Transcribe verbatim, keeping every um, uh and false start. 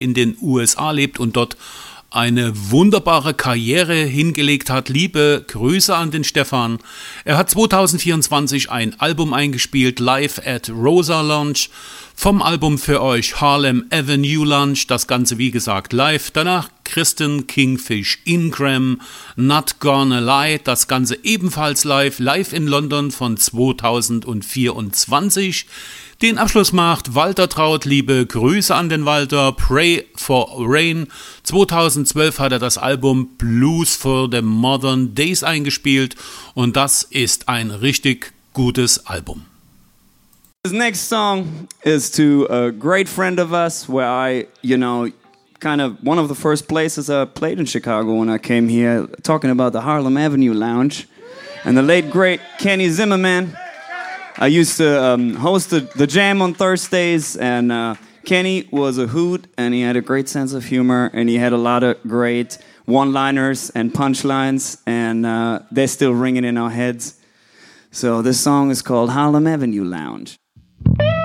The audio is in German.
in den U S A lebt und dort eine wunderbare Karriere hingelegt hat. Liebe Grüße an den Stefan. Er hat zwanzig vierundzwanzig ein Album eingespielt, Live at Rosa Lounge. Vom Album für euch Harlem Avenue Lounge, das Ganze wie gesagt live. Danach Kristen Kingfish Ingram, Not Gonna Lie, das Ganze ebenfalls live, live in London von zwanzig vierundzwanzig. Den Abschluss macht Walter Traut, liebe Grüße an den Walter, Pray for Rain. zweitausendzwölf hat er das Album Blues for the Modern Days eingespielt und das ist ein richtig gutes Album. This next song is to a great friend of us where I, you know, kind of one of the first places I played in Chicago when I came here, talking about the Harlem Avenue Lounge and the late great Kenny Zimmerman. I used to um, host the, the Jam on Thursdays, and uh, Kenny was a hoot, and he had a great sense of humor, and he had a lot of great one-liners and punchlines, and uh, they're still ringing in our heads. So this song is called Harlem Avenue Lounge.